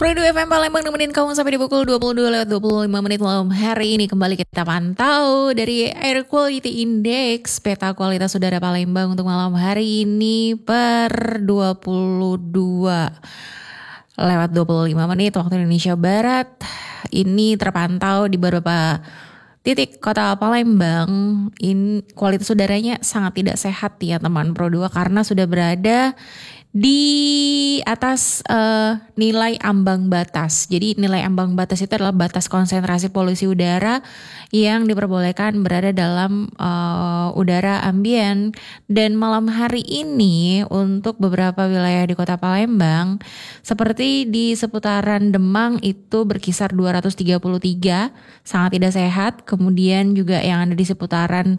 Pro2 FM Palembang nemenin kamu sampai di pukul 22:25 malam hari ini. Kembali kita pantau dari Air Quality Index, peta kualitas udara Palembang untuk malam hari ini per 22:25 waktu Indonesia Barat. Ini terpantau di beberapa titik kota Palembang. Ini kualitas udaranya sangat tidak sehat ya teman Pro2, karena sudah berada di atas nilai ambang batas. Jadi nilai ambang batas itu adalah batas konsentrasi polusi udara yang diperbolehkan berada dalam udara ambien. Dan malam hari ini untuk beberapa wilayah di kota Palembang, seperti di seputaran Demang itu berkisar 233, sangat tidak sehat. Kemudian juga yang ada di seputaran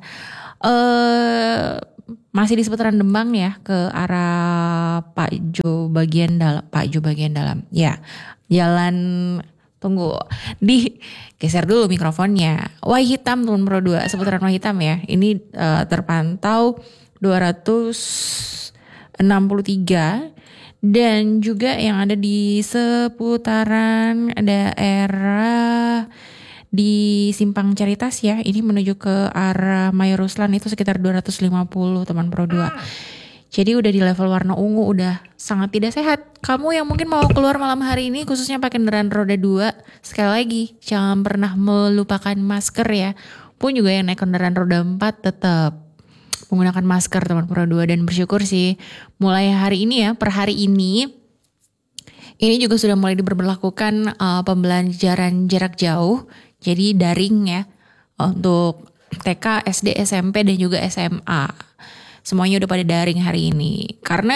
masih di seputaran Demang ya, ke arah Pak Jo bagian dalam ya, jalan, tunggu, digeser dulu mikrofonnya. Wahitam teman Pro2, seputaran Wahitam ya, ini terpantau 263. Dan juga yang ada di seputaran daerah di Simpang Caritas ya, ini menuju ke arah Mayor Ruslan itu sekitar 250 teman Pro2. Jadi udah di level warna ungu, udah sangat tidak sehat. Kamu yang mungkin mau keluar malam hari ini khususnya pakai kendaraan roda 2, sekali lagi jangan pernah melupakan masker ya. Pun juga yang naik kendaraan roda 4 tetap menggunakan masker teman Pro2. Dan bersyukur sih mulai hari ini ya, per hari ini juga sudah mulai diberlakukan pembelajaran jarak jauh. Jadi daring ya untuk TK, SD, SMP dan juga SMA. Semuanya udah pada daring hari ini. Karena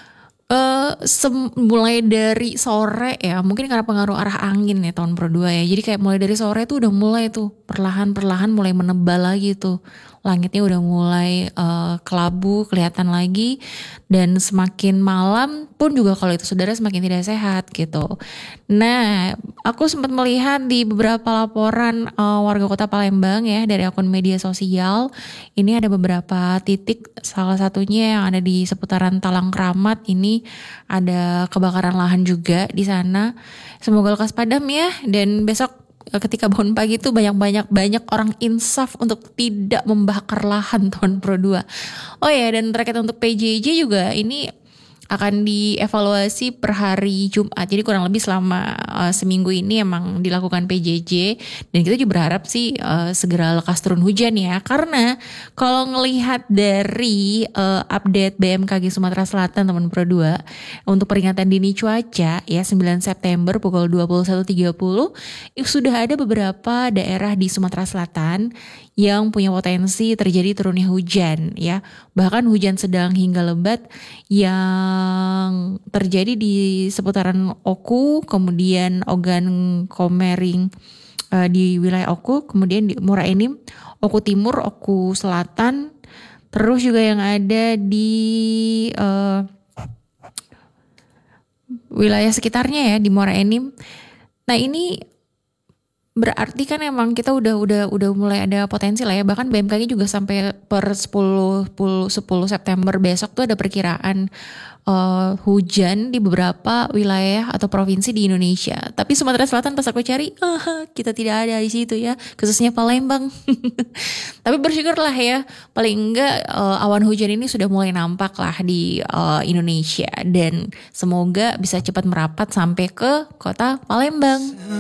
mulai dari sore ya, mungkin karena pengaruh arah angin ya tahun Pro2 ya. Jadi kayak mulai dari sore tuh udah mulai tuh perlahan-perlahan mulai menebal lagi tuh. Langitnya udah mulai kelabu, kelihatan lagi. Dan semakin malam pun juga kalau itu saudara semakin tidak sehat gitu. Nah, aku sempat melihat di beberapa laporan warga kota Palembang ya dari akun media sosial. Ini ada beberapa titik, salah satunya yang ada di seputaran Talang Kramat. Ini ada kebakaran lahan juga di sana. Semoga lekas padam ya. Dan besok ketika bangun pagi itu banyak orang insaf untuk tidak membakar lahan tahun Pro2. Oh ya, dan terkait untuk PJJ juga ini akan dievaluasi per hari Jumat. Jadi kurang lebih selama seminggu ini emang dilakukan PJJ. Dan kita juga berharap sih segera lekas turun hujan ya. Karena kalau ngelihat dari update BMKG Sumatera Selatan teman Pro2, untuk peringatan dini cuaca ya 9 September pukul 21.30 sudah ada beberapa daerah di Sumatera Selatan yang punya potensi terjadi turunnya hujan ya. Bahkan hujan sedang hingga lebat yang terjadi di seputaran Oku, kemudian Ogan Komering di wilayah Oku, kemudian di Muara Enim, Oku Timur, Oku Selatan, terus juga yang ada di wilayah sekitarnya ya di Muara Enim. Nah ini berarti kan emang kita udah mulai ada potensi lah ya. Bahkan BMKG juga sampai per 10 September besok tuh ada perkiraan hujan di beberapa wilayah atau provinsi di Indonesia. Tapi Sumatera Selatan pas aku cari, kita tidak ada di situ ya, khususnya Palembang. Tapi bersyukurlah ya, paling enggak awan hujan ini sudah mulai nampak lah di Indonesia. Dan semoga bisa cepat merapat sampai ke kota Palembang.